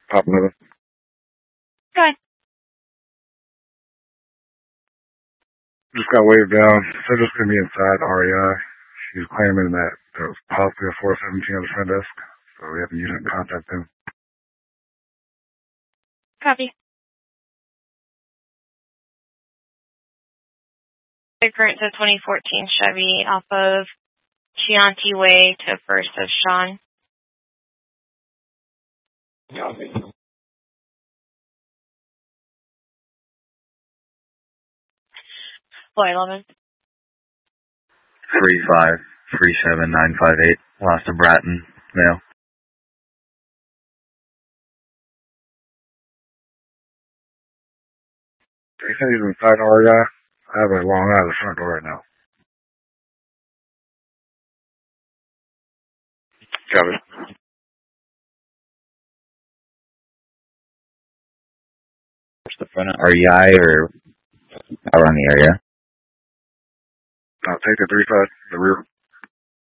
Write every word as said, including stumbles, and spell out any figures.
Pop another. Go ahead. Just got waved down. Said it's going to be inside R E I. She's claiming that there was possibly a four seventeen on the front desk, so we have a unit contact them. Copy. Current to twenty fourteen Chevy off of Chianti Way to First of Sean. Copy. Boy, eleven. Three five three seven nine five eight. Lost to Bratton. Male. They said he's inside R E I. I have a long out of the front door right now. Copy. What's the front of R E I or around the area? I'll take the three five, the rear.